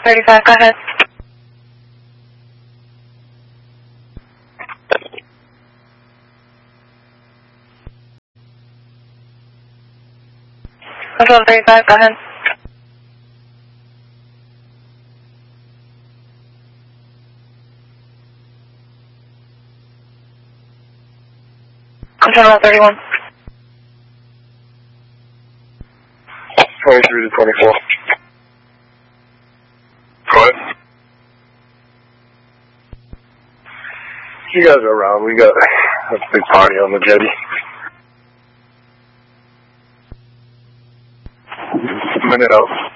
35, go ahead. Control 35, go ahead. Control 31. 23 to 24. Go ahead. You guys are around. We got a big party on the jetty. Minute out.